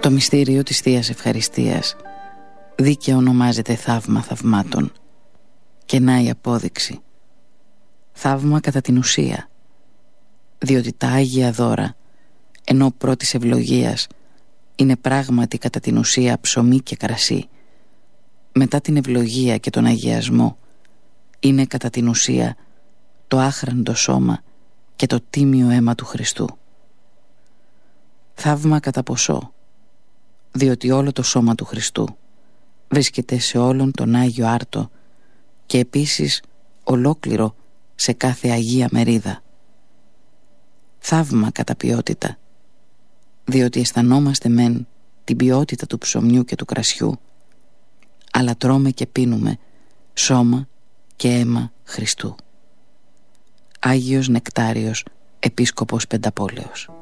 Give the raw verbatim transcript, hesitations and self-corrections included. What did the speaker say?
Το μυστήριο της Θείας Ευχαριστίας δίκαια ονομάζεται θαύμα θαυμάτων. Και να η απόδειξη. Θαύμα κατά την ουσία, διότι τα Άγια δώρα, ενώ πρώτης ευλογίας είναι πράγματι κατά την ουσία ψωμί και κρασί, μετά την ευλογία και τον αγιασμό είναι κατά την ουσία το άχραντο σώμα και το τίμιο αίμα του Χριστού. Θαύμα κατά ποσό, διότι όλο το σώμα του Χριστού βρίσκεται σε όλον τον Άγιο Άρτο και επίσης ολόκληρο σε κάθε Αγία Μερίδα. Θαύμα κατά ποιότητα, διότι αισθανόμαστε μεν την ποιότητα του ψωμιού και του κρασιού, αλλά τρώμε και πίνουμε σώμα και αίμα Χριστού. Άγιος Νεκτάριος, Επίσκοπος Πενταπόλεως.